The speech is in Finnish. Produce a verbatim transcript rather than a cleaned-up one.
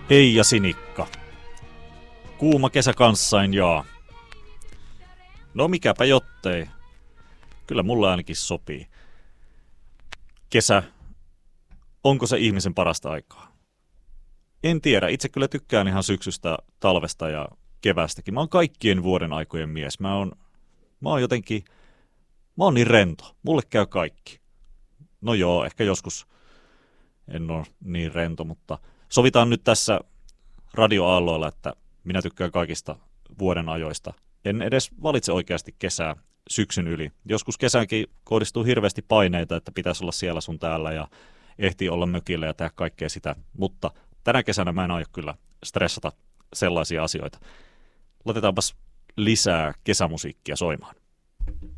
Hei ja Sinikka. Kuuma kesä kanssain jaa. No mikäpä jottei. Kyllä mulle ainakin sopii. Kesä, onko se ihmisen parasta aikaa? En tiedä. Itse kyllä tykkään ihan syksystä, talvesta ja kevästäkin. Mä oon kaikkien vuoden aikojen mies. Mä oon, mä oon jotenkin, mä oon niin rento. Mulle käy kaikki. No joo, ehkä joskus en ole niin rento, mutta sovitaan nyt tässä radioaalloilla, että minä tykkään kaikista vuoden ajoista. En edes valitse oikeasti kesää syksyn yli. Joskus kesänkin kohdistuu hirveästi paineita, että pitäisi olla siellä sun täällä ja ehtii olla mökillä ja tehdä kaikkea sitä. Mutta tänä kesänä mä en aio kyllä stressata sellaisia asioita. Laitetaanpas lisää kesämusiikkia soimaan.